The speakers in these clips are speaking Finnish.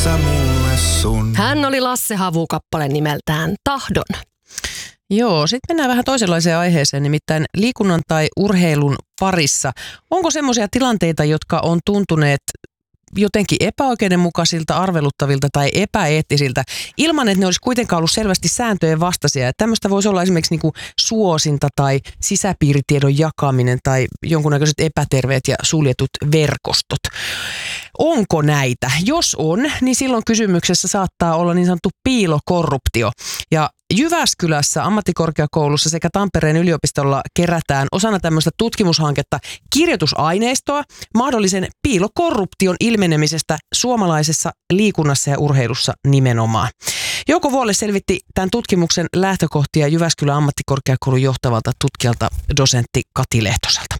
Hän oli Lasse Havu kappale nimeltään Tahdon. Joo, sitten mennään vähän toisenlaiseen aiheeseen, nimittäin liikunnan tai urheilun parissa. Onko semmoisia tilanteita, jotka on tuntuneet jotenkin epäoikeudenmukaisilta, arveluttavilta tai epäeettisiltä, ilman että ne olisi kuitenkaan ollut selvästi sääntöjen vastaisia? Että tämmöistä voisi olla esimerkiksi niin kuin suosinta tai sisäpiiritiedon jakaminen tai jonkunnäköiset epäterveet ja suljetut verkostot. Onko näitä? Jos on, niin silloin kysymyksessä saattaa olla niin sanottu piilokorruptio. Ja Jyväskylässä ammattikorkeakoulussa sekä Tampereen yliopistolla kerätään osana tämmöistä tutkimushanketta kirjoitusaineistoa mahdollisen piilokorruption ilmenemisestä suomalaisessa liikunnassa ja urheilussa nimenomaan. Jouko Vuolle selvitti tämän tutkimuksen lähtökohtia Jyväskylän ammattikorkeakoulun johtavalta tutkijalta dosentti Kati Lehtoselta.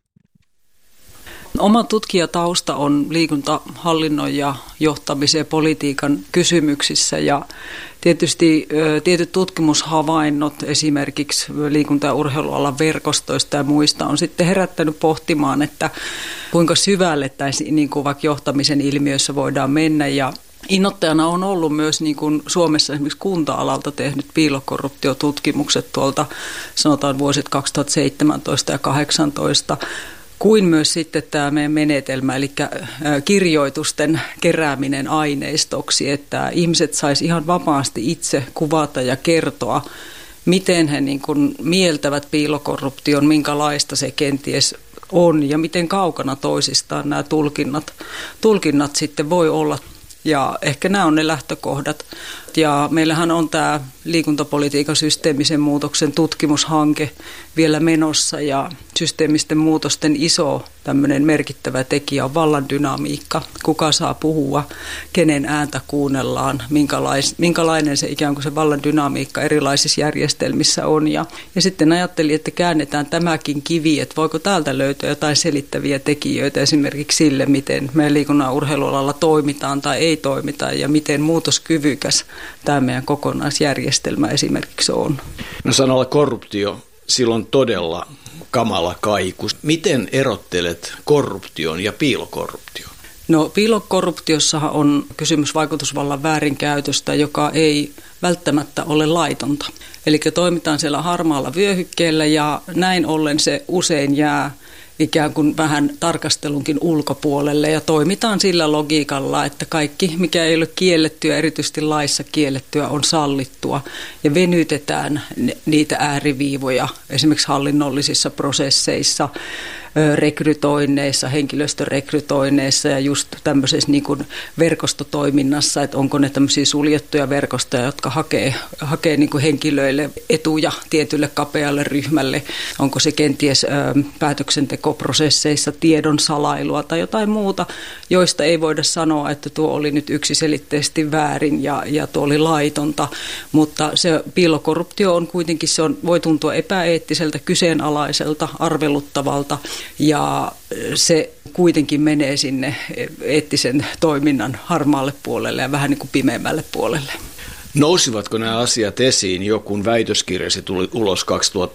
Oma tutkijatausta on liikuntahallinnon ja johtamisen ja politiikan kysymyksissä ja tietysti tietyt tutkimushavainnot esimerkiksi liikunta- ja urheilualan verkostoista ja muista on sitten herättänyt pohtimaan, että kuinka syvälle tässä niin kuin vaikka johtamisen ilmiössä voidaan mennä ja innoittajana on ollut myös niin kuin Suomessa esimerkiksi kunta-alalta tehnyt piilokorruptiotutkimukset tuolta sanotaan vuosit 2017 ja 2018, kuin myös sitten tämä meidän menetelmä, eli kirjoitusten kerääminen aineistoksi, että ihmiset sais ihan vapaasti itse kuvata ja kertoa, miten he niin kuin mieltävät piilokorruption, minkälaista se kenties on ja miten kaukana toisistaan nämä tulkinnat sitten voi olla. Ja ehkä nämä on ne lähtökohdat. Ja meillähän on tämä liikuntapolitiikan systeemisen muutoksen tutkimushanke vielä menossa ja systeemisten muutosten iso tämmöinen merkittävä tekijä on vallan dynamiikka. Kuka saa puhua, kenen ääntä kuunnellaan, minkälainen se ikään kuin se vallan dynamiikka erilaisissa järjestelmissä on. Ja sitten ajattelin, että käännetään tämäkin kivi, että voiko täältä löytyä jotain selittäviä tekijöitä esimerkiksi sille, miten meidän liikunnan ja urheilualalla toimitaan tai ei toimita ja miten muutoskyvykäs tämä meidän kokonaisjärjestelmä esimerkiksi on. No sanalla korruptio, silloin todella kamala kaiku. Miten erottelet korruption ja piilokorruption? No piilokorruptiossahan on kysymys vaikutusvallan väärinkäytöstä, joka ei välttämättä ole laitonta. Eli toimitaan siellä harmaalla vyöhykkeellä ja näin ollen se usein jää ikään kuin vähän tarkastelunkin ulkopuolelle ja toimitaan sillä logiikalla, että kaikki, mikä ei ole kiellettyä, erityisesti laissa kiellettyä, on sallittua ja venytetään niitä ääriviivoja esimerkiksi hallinnollisissa prosesseissa, rekrytoinneissa, henkilöstörekrytoinneissa ja just tämmöisessä niin kuin verkostotoiminnassa, että onko ne tämmöisiä suljettuja verkostoja, jotka hakee niin kuin henkilöille etuja tietylle kapealle ryhmälle, onko se kenties päätöksentekoprosesseissa tiedon salailua tai jotain muuta, joista ei voida sanoa, että tuo oli nyt yksiselitteisesti väärin ja tuo oli laitonta, mutta se piilokorruptio on kuitenkin, voi tuntua epäeettiseltä, kyseenalaiselta, arveluttavalta, ja se kuitenkin menee sinne eettisen toiminnan harmaalle puolelle ja vähän niin kuin pimeämmälle puolelle. Nousivatko nämä asiat esiin jo, kun väitöskirjasi tuli ulos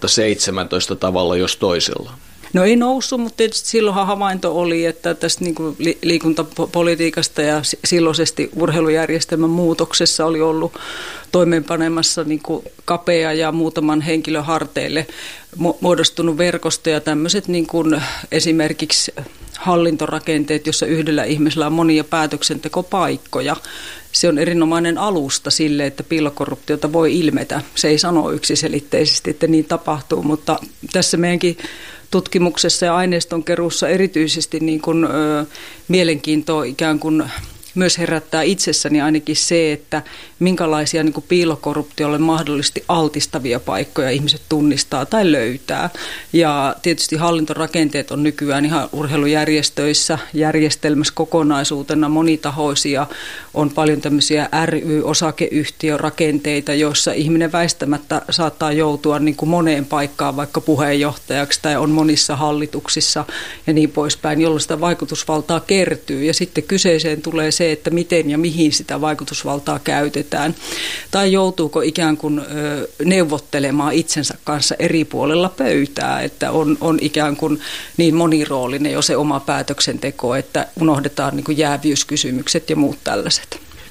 2017 tavalla jos toisella? No ei noussut, mutta tietysti silloinhan havainto oli, että tästä niin kuin liikuntapolitiikasta ja silloisesti urheilujärjestelmän muutoksessa oli ollut toimeenpanemassa niin kuin kapea ja muutaman henkilön harteille muodostunut verkosto ja tämmöiset niin kuin esimerkiksi hallintorakenteet, jossa yhdellä ihmisellä on monia päätöksentekopaikkoja. Se on erinomainen alusta sille, että piilokorruptiota voi ilmetä. Se ei sano yksiselitteisesti, että niin tapahtuu, mutta tässä meidänkin tutkimuksessa ja aineistonkeruussa erityisesti niin kuin, mielenkiintoa ikään kuin myös herättää itsessäni ainakin se, että minkälaisia niin kuin piilokorruptiolle mahdollisesti altistavia paikkoja ihmiset tunnistaa tai löytää. Ja tietysti hallintorakenteet on nykyään ihan urheilujärjestöissä, järjestelmässä kokonaisuutena monitahoisia. On paljon tämmöisiä ry-osakeyhtiörakenteita, joissa ihminen väistämättä saattaa joutua niin kuin moneen paikkaan vaikka puheenjohtajaksi tai on monissa hallituksissa ja niin poispäin, jolloin sitä vaikutusvaltaa kertyy. Ja sitten kyseeseen tulee se, että miten ja mihin sitä vaikutusvaltaa käytetään. Tai joutuuko ikään kuin neuvottelemaan itsensä kanssa eri puolella pöytää, että on ikään kuin niin moniroolinen jo se oma päätöksenteko, että unohdetaan niin kuin jäävyyskysymykset ja muut tällaiset.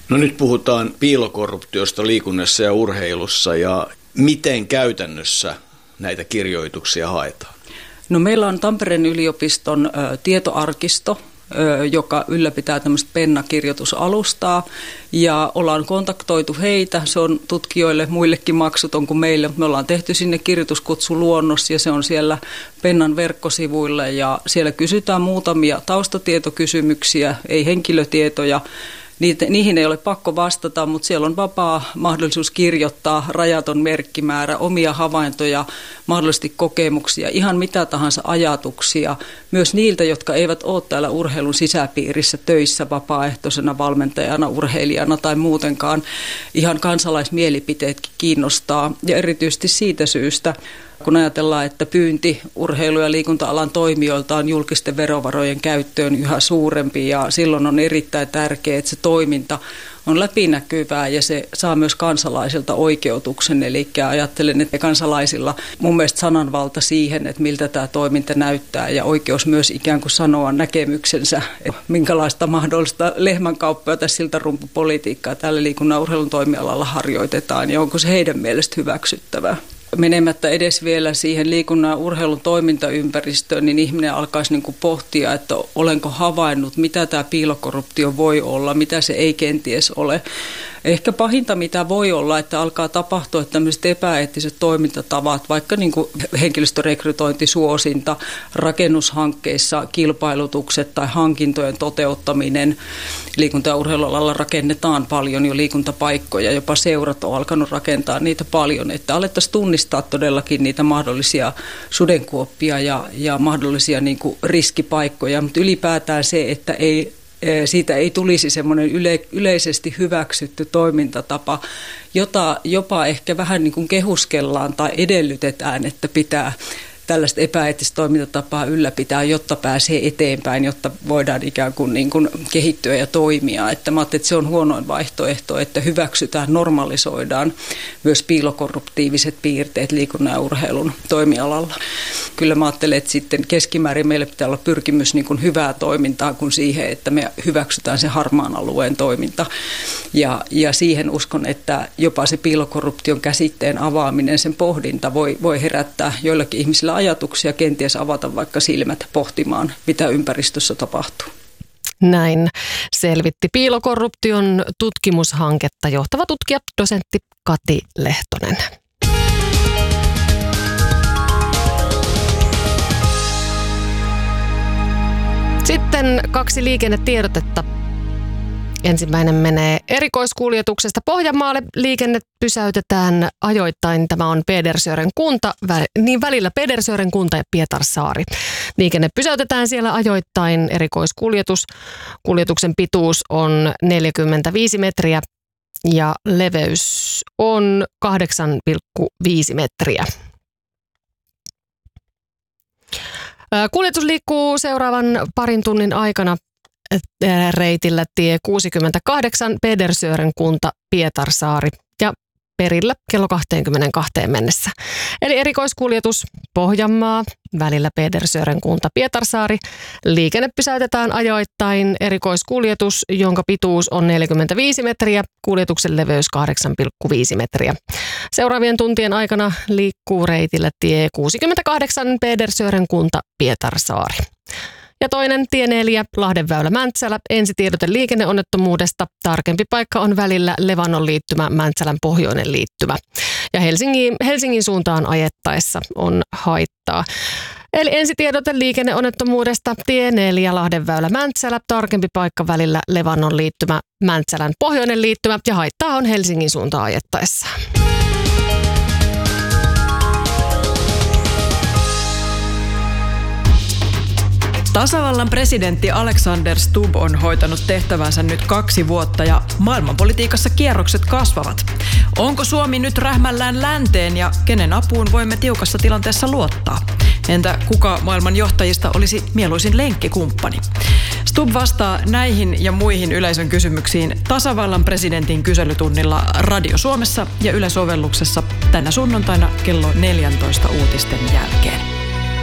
No nyt puhutaan piilokorruptiosta liikunnassa ja urheilussa ja miten käytännössä näitä kirjoituksia haetaan? No meillä on Tampereen yliopiston tietoarkisto, joka ylläpitää tämmöistä Penna-kirjoitusalustaa ja ollaan kontaktoitu heitä. Se on tutkijoille muillekin maksuton kuin meille. Me ollaan tehty sinne kirjoituskutsuluonnos ja se on siellä Pennan verkkosivuilla ja siellä kysytään muutamia taustatietokysymyksiä, ei henkilötietoja. Niihin ei ole pakko vastata, mutta siellä on vapaa mahdollisuus kirjoittaa rajaton merkkimäärä, omia havaintoja, mahdollisesti kokemuksia, ihan mitä tahansa ajatuksia. Myös niiltä, jotka eivät ole täällä urheilun sisäpiirissä töissä vapaaehtoisena valmentajana, urheilijana tai muutenkaan. Ihan kansalaismielipiteetkin kiinnostaa ja erityisesti siitä syystä, kun ajatellaan, että pyynti urheilu- ja liikunta-alan toimijoilta on julkisten verovarojen käyttöön yhä suurempi ja silloin on erittäin tärkeää, että se toiminta on läpinäkyvää ja se saa myös kansalaisilta oikeutuksen. Eli ajattelen, että kansalaisilla mun mielestä sananvalta siihen, että miltä tämä toiminta näyttää ja oikeus myös ikään kuin sanoa näkemyksensä, että minkälaista mahdollista lehmänkauppaa tai siltarumpupolitiikkaa tällä liikunnan urheilun toimialalla harjoitetaan ja onko se heidän mielestä hyväksyttävää. Menemättä edes vielä siihen liikunnan ja urheilun toimintaympäristöön, niin ihminen alkaisi niin kuin pohtia, että olenko havainnut, mitä tämä piilokorruptio voi olla, mitä se ei kenties ole. Ehkä pahinta, mitä voi olla, että alkaa tapahtua että tämmöiset epäeettiset toimintatavat, vaikka niin kuin henkilöstörekrytointi, suosinta, rakennushankkeissa kilpailutukset tai hankintojen toteuttaminen. Liikunta- ja urheilualalla rakennetaan paljon jo liikuntapaikkoja, jopa seurat on alkanut rakentaa niitä paljon, että alettaisiin tunnistaa todellakin niitä mahdollisia sudenkuoppia ja mahdollisia niin kuin riskipaikkoja, mutta ylipäätään se, että siitä ei tulisi semmoinen yleisesti hyväksytty toimintatapa, jota jopa ehkä vähän niin kuin kehuskellaan tai edellytetään, että pitää tällaista epäeettistä toimintatapaa ylläpitää, jotta pääsee eteenpäin, jotta voidaan ikään kuin kehittyä ja toimia. Että mä ajattelin, että se on huonoin vaihtoehto, että hyväksytään, normalisoidaan myös piilokorruptiiviset piirteet liikunnan ja urheilun toimialalla. Kyllä mä ajattelen, että sitten keskimäärin meillä pitää olla pyrkimys niin kuin hyvää toimintaa kuin siihen, että me hyväksytään se harmaan alueen toiminta. Ja siihen uskon, että jopa se piilokorruption käsitteen avaaminen, sen pohdinta voi herättää joillakin ihmisillä ajatuksia, kenties avata vaikka silmät pohtimaan, mitä ympäristössä tapahtuu. Näin selvitti piilokorruption tutkimushanketta johtava tutkija, dosentti Kati Lehtonen. Sitten 2 liikennetiedotetta. Ensimmäinen menee erikoiskuljetuksesta Pohjanmaalle. Liikenne pysäytetään ajoittain. Tämä on Pedersören kunta, välillä Pedersören kunta ja Pietarsaari. Liikenne pysäytetään siellä ajoittain. Kuljetuksen pituus on 45 metriä ja leveys on 8,5 metriä. Kuljetus liikkuu seuraavan parin tunnin aikana reitillä tie 68 Pedersören kunta Pietarsaari ja perillä kello 22 mennessä. Eli erikoiskuljetus Pohjanmaa välillä Pedersören kunta Pietarsaari. Liikenne pysäytetään ajoittain. Erikoiskuljetus, jonka pituus on 45 metriä, kuljetuksen leveys 8,5 metriä. Seuraavien tuntien aikana liikkuu reitillä tie 68 Pedersören kunta Pietarsaari. Ja toinen tie 4, Lahdenväylä Mäntsälä, ensitiedote liikenneonnettomuudesta. Tarkempi paikka on välillä Levannon liittymä, Mäntsälän pohjoinen liittymä. Ja Helsingin suuntaan ajettaessa on haittaa. Eli ensitiedote liikenneonnettomuudesta, tie 4, Lahdenväylä Mäntsälä, tarkempi paikka välillä Levannon liittymä, Mäntsälän pohjoinen liittymä ja haittaa on Helsingin suuntaan ajettaessa. Tasavallan presidentti Alexander Stubb on hoitanut tehtävänsä nyt 2 vuotta ja maailmanpolitiikassa kierrokset kasvavat. Onko Suomi nyt rähmällään länteen ja kenen apuun voimme tiukassa tilanteessa luottaa? Entä kuka maailman johtajista olisi mieluisin lenkkikumppani? Stubb vastaa näihin ja muihin yleisön kysymyksiin tasavallan presidentin kyselytunnilla Radio Suomessa ja Yle-sovelluksessa tänä sunnuntaina kello 14 uutisten jälkeen.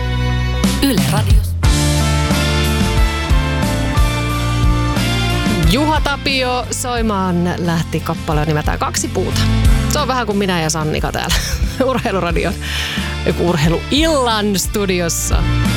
Yle Radio. Juha Tapio soimaan lähti kappale nimeltään 2 puuta. Se on vähän kuin minä ja Sannika täällä Urheiluradion, urheiluillan studiossa.